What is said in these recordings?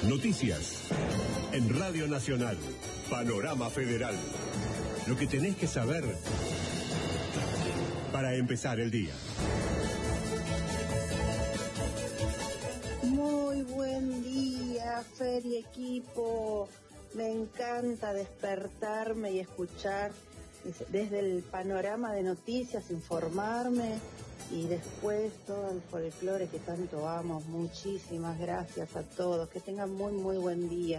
Noticias. En Radio Nacional. Panorama Federal. Lo que tenés que saber para empezar el día. Muy buen día, Fer y equipo. Me encanta despertarme y escuchar desde el panorama de noticias, informarme y después todo el folclore que tanto amo. Muchísimas gracias a todos. Que tengan muy buen día.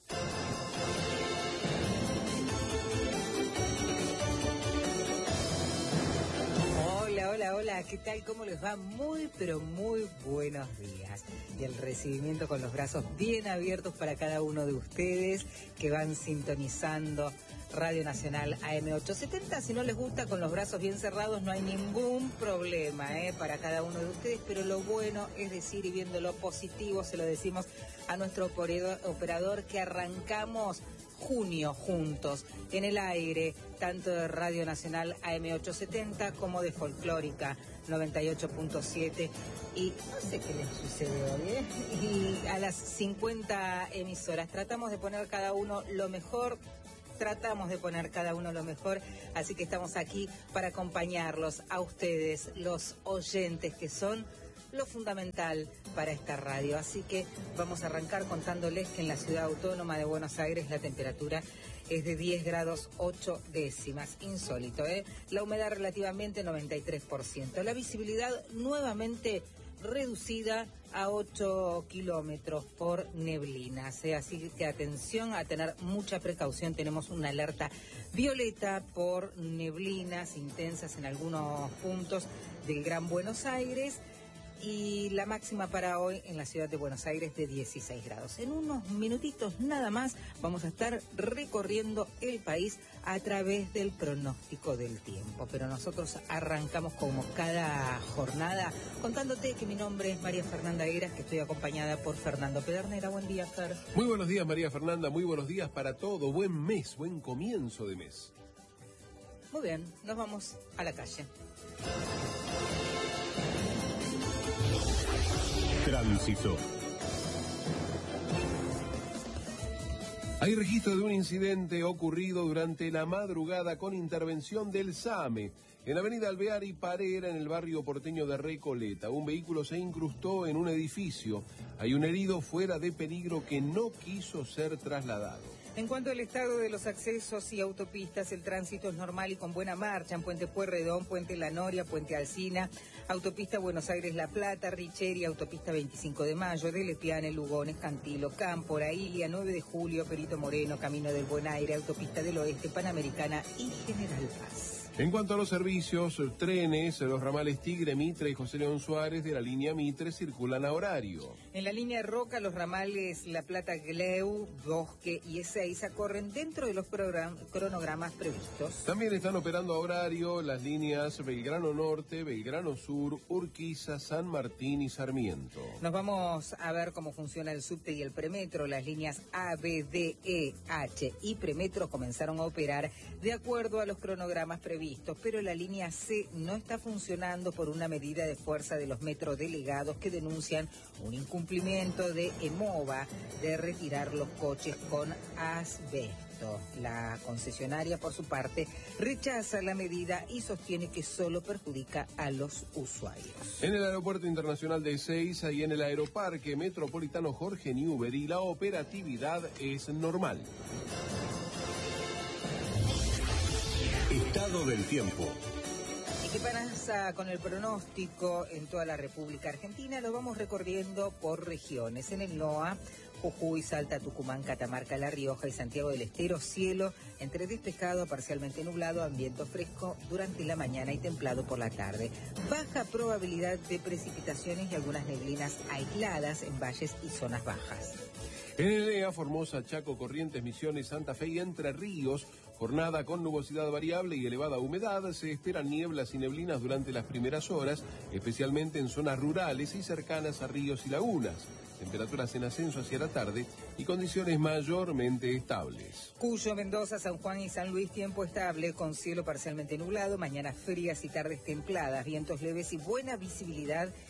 Hola, ¿qué tal? ¿Cómo les va? Muy buenos días. Y el recibimiento con los brazos bien abiertos para cada uno de ustedes que van sintonizando Radio Nacional AM870. Si no les gusta, con los brazos bien cerrados no hay ningún problema para cada uno de ustedes, pero lo bueno es decir, y viendo lo positivo, se lo decimos a nuestro operador que arrancamos junio juntos en el aire, tanto de Radio Nacional AM870 como de Folclórica 98.7, y no sé qué les sucede hoy, y a las 50 emisoras tratamos de poner cada uno lo mejor, así que estamos aquí para acompañarlos a ustedes, los oyentes, que son lo fundamental para esta radio. Así que vamos a arrancar contándoles que en la ciudad autónoma de Buenos Aires la temperatura es de 10 grados 8 décimas, insólito, La humedad relativamente 93%, la visibilidad nuevamente reducida a 8 kilómetros por neblinas, así que atención a tener mucha precaución. Tenemos una alerta violeta por neblinas intensas en algunos puntos del Gran Buenos Aires, y la máxima para hoy en la ciudad de Buenos Aires de 16 grados. En unos minutitos nada más vamos a estar recorriendo el país a través del pronóstico del tiempo, pero nosotros arrancamos como cada jornada contándote que mi nombre es María Fernanda Heras, que estoy acompañada por Fernando Pedernera. Buen día, Fer. Muy buenos días, María Fernanda, muy buenos días para todo. Buen mes, buen comienzo de mes. Muy bien, nos vamos a la calle. Tránsito. Hay registro de un incidente ocurrido durante la madrugada con intervención del SAME en la avenida Alvear y Parera, en el barrio porteño de Recoleta. Un vehículo se incrustó en un edificio. Hay un herido fuera de peligro que no quiso ser trasladado. En cuanto al estado de los accesos y autopistas, el tránsito es normal y con buena marcha en Puente Pueyrredón, Puente La Noria, Puente Alsina, Autopista Buenos Aires-La Plata, Richeri, Autopista 25 de Mayo, de Lepiane, Lugones, Cantilo, Cámpora, Ilia, 9 de Julio, Perito Moreno, Camino del Buen Aire, Autopista del Oeste, Panamericana y General Paz. En cuanto a los servicios, trenes, los ramales Tigre, Mitre y José León Suárez de la línea Mitre circulan a horario. En la línea Roca, los ramales La Plata, Gleu, Bosque y Ezeiza corren dentro de los cronogramas previstos. También están operando a horario las líneas Belgrano Norte, Belgrano Sur, Urquiza, San Martín y Sarmiento. Nos vamos a ver cómo funciona el subte y el premetro. Las líneas A, B, D, E, H y premetro comenzaron a operar de acuerdo a los cronogramas previstos, pero la línea C no está funcionando por una medida de fuerza de los metrodelegados que denuncian un incumplimiento de EMOVA de retirar los coches con asbesto. La concesionaria, por su parte, rechaza la medida y sostiene que solo perjudica a los usuarios. En el Aeropuerto Internacional de Ezeiza y en el Aeroparque Metropolitano Jorge Newbery, la operatividad es normal. Estado del tiempo. ¿Y qué pasa con el pronóstico en toda la República Argentina? Lo vamos recorriendo por regiones. En el NOA, Jujuy, Salta, Tucumán, Catamarca, La Rioja y Santiago del Estero, cielo entre despejado a parcialmente nublado, ambiente fresco durante la mañana y templado por la tarde. Baja probabilidad de precipitaciones y algunas neblinas aisladas en valles y zonas bajas. En el EA, Formosa, Chaco, Corrientes, Misiones, Santa Fe y Entre Ríos, jornada con nubosidad variable y elevada humedad. Se esperan nieblas y neblinas durante las primeras horas, especialmente en zonas rurales y cercanas a ríos y lagunas. Temperaturas en ascenso hacia la tarde y condiciones mayormente estables. Cuyo, Mendoza, San Juan y San Luis, tiempo estable con cielo parcialmente nublado, mañanas frías y tardes templadas, vientos leves y buena visibilidad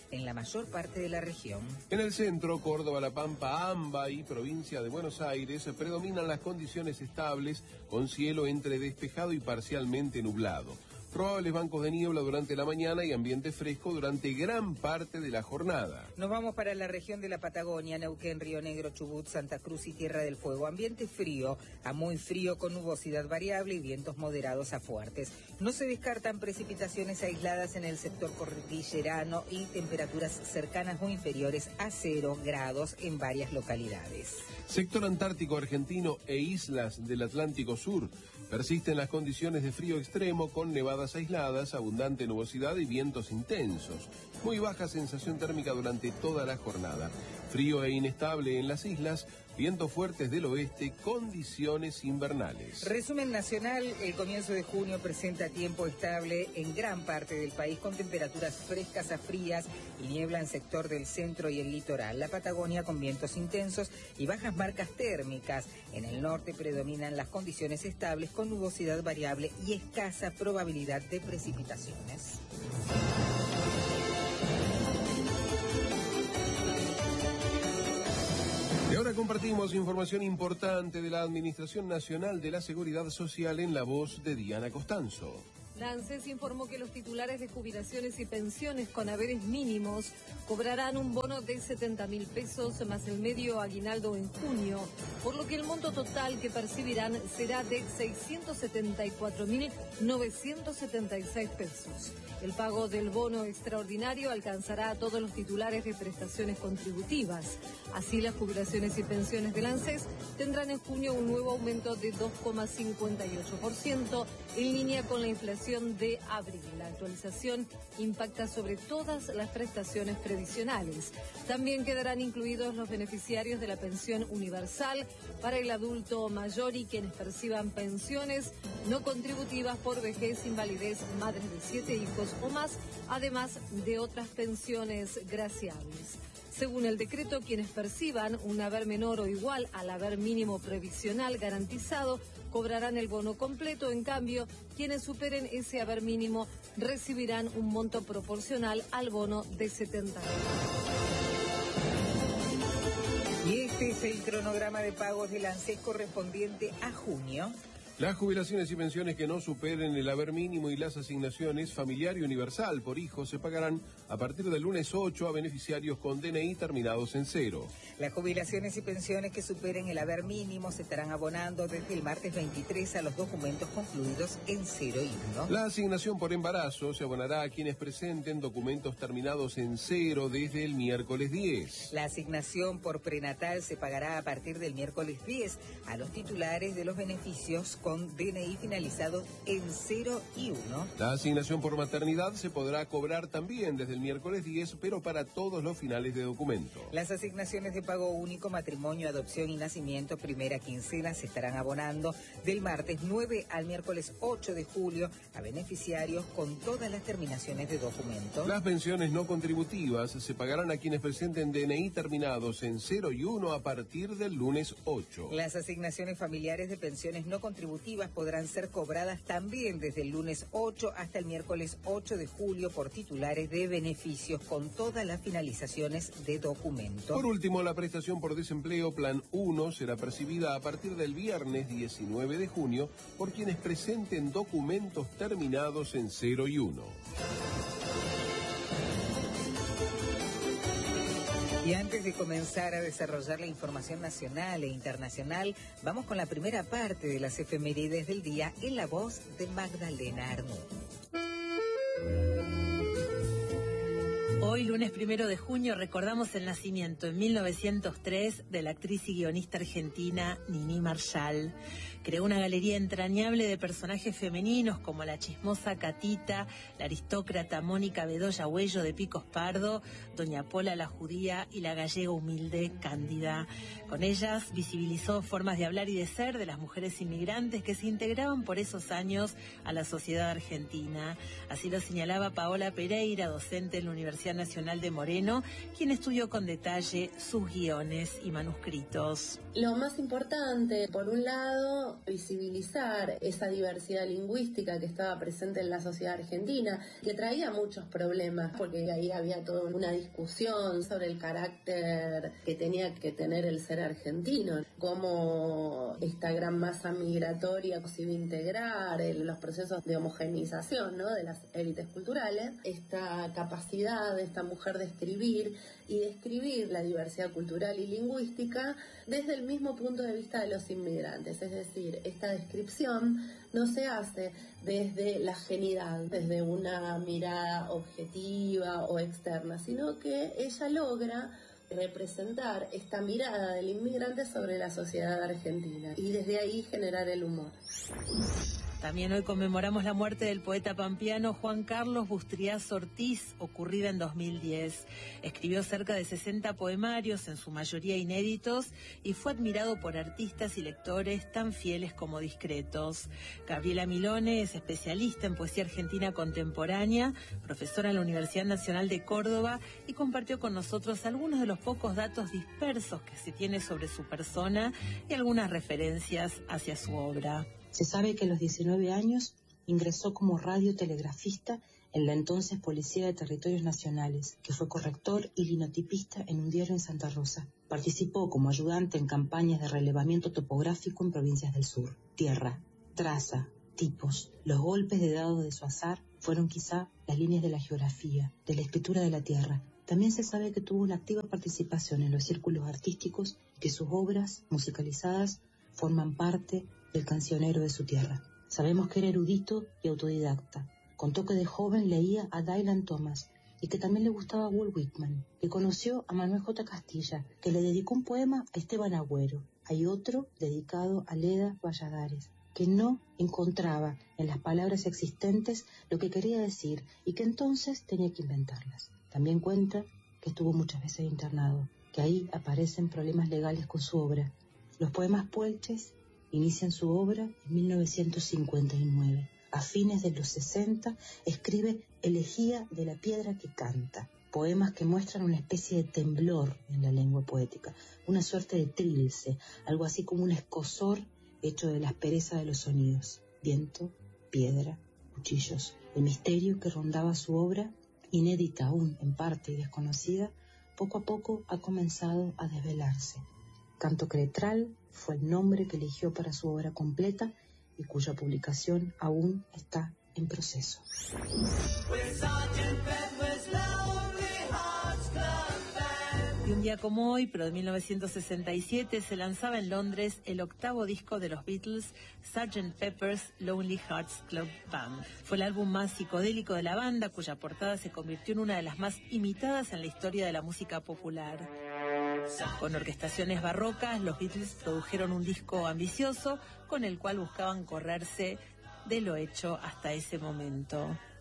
en la mayor parte de la región. En el centro, Córdoba, La Pampa, AMBA y provincia de Buenos Aires predominan las condiciones estables con cielo entre despejado y parcialmente nublado. Probables bancos de niebla durante la mañana y ambiente fresco durante gran parte de la jornada. Nos vamos para la región de la Patagonia, Neuquén, Río Negro, Chubut, Santa Cruz y Tierra del Fuego. Ambiente frío a muy frío con nubosidad variable y vientos moderados a fuertes. No se descartan precipitaciones aisladas en el sector cordillerano y temperaturas cercanas o inferiores a 0 grados en varias localidades. Sector antártico argentino e islas del Atlántico Sur. Persisten las condiciones de frío extremo con nevadas aisladas, abundante nubosidad y vientos intensos. Muy baja sensación térmica durante toda la jornada. Frío e inestable en las islas, vientos fuertes del oeste, condiciones invernales. Resumen nacional, el comienzo de junio presenta tiempo estable en gran parte del país con temperaturas frescas a frías y niebla en sector del centro y el litoral. La Patagonia con vientos intensos y bajas marcas térmicas. En el norte predominan las condiciones estables con nubosidad variable y escasa probabilidad de precipitaciones. Y ahora compartimos información importante de la Administración Nacional de la Seguridad Social en la voz de Diana Costanzo. La ANSES informó que los titulares de jubilaciones y pensiones con haberes mínimos cobrarán un bono de 70.000 pesos más el medio aguinaldo en junio, por lo que el monto total que percibirán será de 674.976 pesos. El pago del bono extraordinario alcanzará a todos los titulares de prestaciones contributivas. Así, las jubilaciones y pensiones del ANSES tendrán en junio un nuevo aumento de 2,58%, en línea con la inflación de abril. La actualización impacta sobre todas las prestaciones previsionales. También quedarán incluidos los beneficiarios de la pensión universal para el adulto mayor y quienes perciban pensiones no contributivas por vejez, invalidez, madres de 7 hijos o más, además de otras pensiones graciables. Según el decreto, quienes perciban un haber menor o igual al haber mínimo previsional garantizado cobrarán el bono completo. En cambio, quienes superen ese haber mínimo recibirán un monto proporcional al bono de 70. Y este es el cronograma de pagos del ANSES correspondiente a junio. Las jubilaciones y pensiones que no superen el haber mínimo y las asignaciones familiar y universal por hijo se pagarán a partir del lunes 8 a beneficiarios con DNI terminados en 0. Las jubilaciones y pensiones que superen el haber mínimo se estarán abonando desde el martes 23 a los documentos concluidos en 0 y 1. La asignación por embarazo se abonará a quienes presenten documentos terminados en 0 desde el miércoles 10. La asignación por prenatal se pagará a partir del miércoles 10 a los titulares de los beneficios con DNI finalizado en 0 y 1. La asignación por maternidad se podrá cobrar también desde el miércoles 10, pero para todos los finales de documento. Las asignaciones de pago único, matrimonio, adopción y nacimiento, primera quincena, se estarán abonando del martes 9 al miércoles 8 de julio a beneficiarios con todas las terminaciones de documento. Las pensiones no contributivas se pagarán a quienes presenten DNI terminados en 0 y 1 a partir del lunes 8. Las asignaciones familiares de pensiones no contributivas podrán ser cobradas también desde el lunes 8 hasta el miércoles 8 de julio por titulares de beneficios con todas las finalizaciones de documento. Por último, la prestación por desempleo Plan 1 será percibida a partir del viernes 19 de junio por quienes presenten documentos terminados en 0 y 1. Y antes de comenzar a desarrollar la información nacional e internacional, vamos con la primera parte de las efemérides del día en la voz de Magdalena Arnú. Hoy, lunes 1 de junio, recordamos el nacimiento en 1903 de la actriz y guionista argentina Niní Marshall. Creó una galería entrañable de personajes femeninos como la chismosa Catita, la aristócrata Mónica Bedoya Huello de Picos Pardo, doña Pola la judía y la gallega humilde Cándida. Con ellas visibilizó formas de hablar y de ser de las mujeres inmigrantes que se integraban por esos años a la sociedad argentina. Así lo señalaba Paola Pereira, docente en la Universidad Nacional de Moreno, quien estudió con detalle sus guiones y manuscritos. Lo más importante, por un lado, visibilizar esa diversidad lingüística que estaba presente en la sociedad argentina, que traía muchos problemas, porque ahí había toda una discusión sobre el carácter que tenía que tener el ser argentino, cómo esta gran masa migratoria se iba a integrar en los procesos de homogeneización, ¿no?, de las élites culturales, esta capacidad de esta mujer de escribir y describir la diversidad cultural y lingüística desde el mismo punto de vista de los inmigrantes. Es decir, esta descripción no se hace desde la ajenidad, desde una mirada objetiva o externa, sino que ella logra representar esta mirada del inmigrante sobre la sociedad argentina y desde ahí generar el humor. También hoy conmemoramos la muerte del poeta pampeano Juan Carlos Bustriaz Ortiz, ocurrida en 2010. Escribió cerca de 60 poemarios, en su mayoría inéditos, y fue admirado por artistas y lectores tan fieles como discretos. Gabriela Milone es especialista en poesía argentina contemporánea, profesora en la Universidad Nacional de Córdoba, y compartió con nosotros algunos de los pocos datos dispersos que se tiene sobre su persona y algunas referencias hacia su obra. Se sabe que a los 19 años ingresó como radiotelegrafista en la entonces Policía de Territorios Nacionales, que fue corrector y linotipista en un diario en Santa Rosa. Participó como ayudante en campañas de relevamiento topográfico en provincias del sur. Tierra, traza, tipos, los golpes de dado de su azar fueron quizá las líneas de la geografía, de la escritura de la tierra. También se sabe que tuvo una activa participación en los círculos artísticos y que sus obras musicalizadas forman parte del cancionero de su tierra. Sabemos que era erudito y autodidacta. Contó que de joven leía a Dylan Thomas y que también le gustaba Walt Whitman, que conoció a Manuel J. Castilla, que le dedicó un poema a Esteban Agüero. Hay otro dedicado a Leda Valladares, que no encontraba en las palabras existentes lo que quería decir y que entonces tenía que inventarlas. También cuenta que estuvo muchas veces internado, que ahí aparecen problemas legales con su obra. Los poemas puelches inician su obra en 1959. A fines de los 60 escribe Elegía de la piedra que canta, poemas que muestran una especie de temblor en la lengua poética, una suerte de trilce, algo así como un escozor hecho de la aspereza de los sonidos. Viento, piedra, cuchillos. El misterio que rondaba su obra, inédita aún en parte y desconocida, poco a poco ha comenzado a desvelarse. Canto Cretral fue el nombre que eligió para su obra completa y cuya publicación aún está en proceso. Y un día como hoy, pero de 1967, se lanzaba en Londres el octavo disco de los Beatles, Sgt. Pepper's Lonely Hearts Club Band. Fue el álbum más psicodélico de la banda, cuya portada se convirtió en una de las más imitadas en la historia de la música popular. Con orquestaciones barrocas, los Beatles produjeron un disco ambicioso con el cual buscaban correrse de lo hecho hasta ese momento.